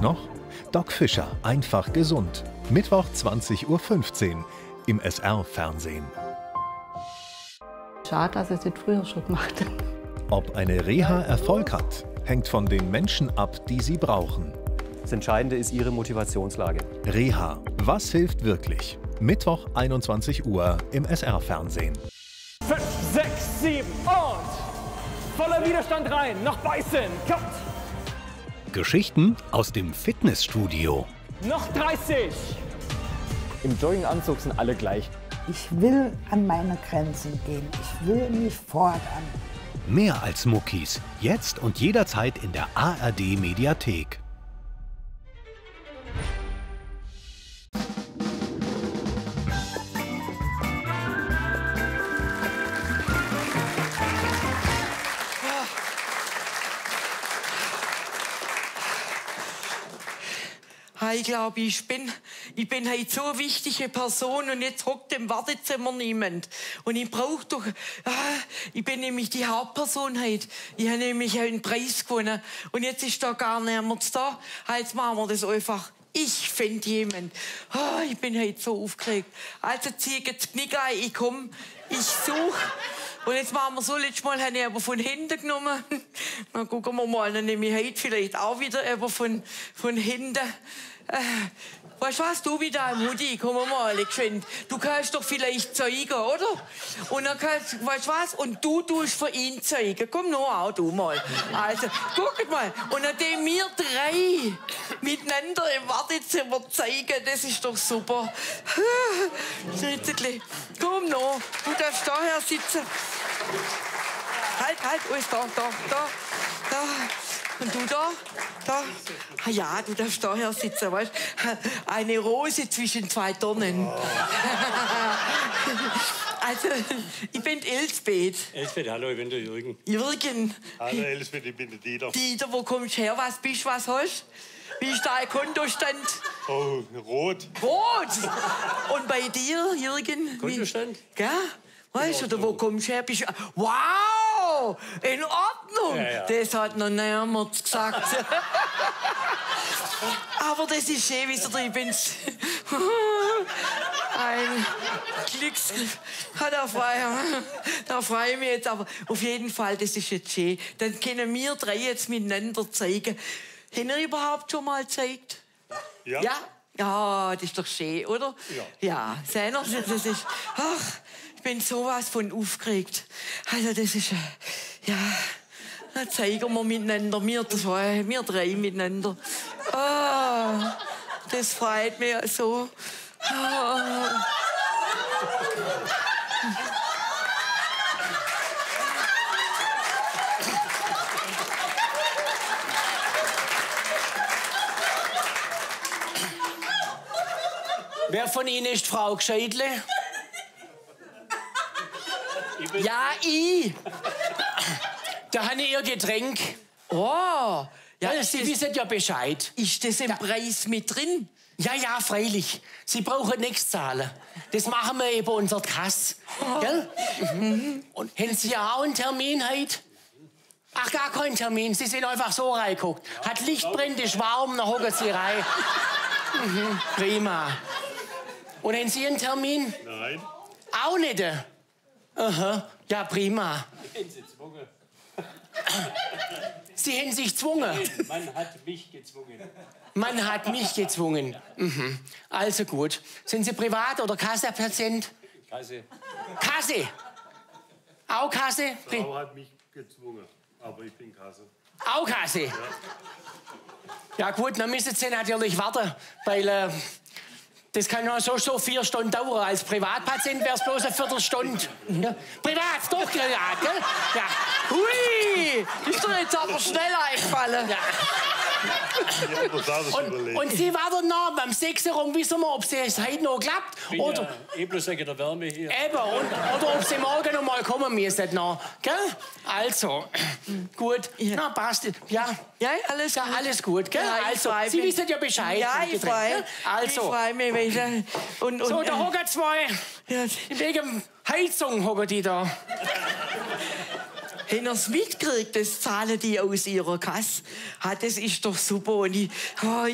noch? Doc Fischer, einfach gesund. Mittwoch 20:15 Uhr im SR-Fernsehen. Schade, dass ich es nicht früher schon gemacht habe. Ob eine Reha Erfolg hat, hängt von den Menschen ab, die sie brauchen. Das Entscheidende ist Ihre Motivationslage. Reha, was hilft wirklich? Mittwoch 21 Uhr im SR-Fernsehen. 5, 6, 7 und voller Widerstand rein, noch beißen, Cut. Geschichten aus dem Fitnessstudio. Noch 30. Im Jogginganzug sind alle gleich. Ich will an meine Grenzen gehen. Ich will mich fordern. Mehr als Muckis. Jetzt und jederzeit in der ARD-Mediathek. Ich glaube, ich bin halt so eine wichtige Person und jetzt hockt im Wartezimmer niemand. Und ich brauche doch, ich bin nämlich die Hauptperson heute. Ich habe nämlich einen Preis gewonnen und jetzt ist da gar niemand da. Jetzt machen wir das einfach. Ich finde jemand. Ich bin heute so aufgeregt. Also zieh jetzt Knick ein, ich komme, ich suche. Und jetzt machen wir so, letztes Mal habe ich aber von hinten genommen. Dann gucken wir mal, dann nehme ich heute vielleicht auch wieder aber von hinten. Weißt du was, du wieder am Hudi, komm mal, geschwind. Du kannst doch vielleicht zeigen, oder? Und dann kannst, weißt du was, und du tust für ihn zeigen. Komm noch auch du mal. Also, guckt mal. Und nachdem wir drei miteinander im Wartezimmer zeigen, das ist doch super. Komm noch, du darfst daher sitzen. Halt, alles da. Und du da? Ja, du darfst daher sitzen, weißt du? Eine Rose zwischen zwei Dornen. Also, ich bin Elsbeth. Elsbeth, hallo, ich bin der Jürgen. Jürgen. Hallo Elsbeth, ich bin der Dieter. Dieter, wo kommst du her? Was bist du, was hast du? Wie ist dein Kontostand? Oh, rot. Rot! Und bei dir, Jürgen? Kontostand? Gell? Weißt du, oder wo kommst du her? Wow! In Ordnung! Ja. Das hat noch niemand gesagt. Aber das ist schön, wie du bin. Ein Glücksgriff. Da freue ich mich jetzt. Aber auf jeden Fall, das ist jetzt schön. Dann können wir drei jetzt miteinander zeigen. Haben wir überhaupt schon mal gezeigt? Ja. Ja? Ja, das ist doch schön, oder? Ja. Sehen Sie, das ist... Ach, ich bin sowas von aufgeregt. Also das ist... Ja, dann zeigen wir miteinander, wir drei miteinander. Das freut mich so. Wer von Ihnen ist Frau Gscheidle? Ja, ich. Da habe ich Ihr Getränk. Oh, ja, Sie wissen ja Bescheid. Ist das im Preis mit drin? Ja, freilich. Sie brauchen nichts zahlen. Das machen wir über unsere Kasse. Gell? Und haben Sie ja auch einen Termin heute? Ach, gar keinen Termin. Sie sind einfach so reingeguckt. Hat Licht brennt, ist warm, dann hocken Sie rein. Prima. Und haben Sie einen Termin? Nein. Auch nicht? Aha. Ja, prima. Ich bin sie gezwungen. Sie haben sich gezwungen? Man hat mich gezwungen. Man hat mich gezwungen. Also gut. Sind Sie Privat- oder Kassapatient? Kasse. Kasse? Auch Kasse? Frau hat mich gezwungen, aber ich bin Kasse. Auch Kasse? Ja gut, dann müssen Sie natürlich warten, weil das kann ja so 4 Stunden dauern. Als Privatpatient wäre es bloß eine Viertelstunde. Ja. Privat, doch, gell? Ja. Hui, ist doch jetzt aber schnell eingefallen. Ja. Und Sie warten noch am 6 rum, wissen wir, ob es heute noch klappt. Ich bin Oder bloß wegen der Wärme hier. eben, oder ob Sie morgen noch mal kommen müssen. Noch, gell? Also, gut. Ja. Na, passt. Ja, Ja, alles gut. alles gut, gell? Ja, ich Also, freu Sie mich. wissen ja Bescheid. Ja, ich freue Also, mich. Und, so, da hocken zwei. ja, Wegen Heizung hocken die da. Haben Sie es mitgekriegt, das zahlen die aus ihrer Kasse? Das ist doch super. Und ich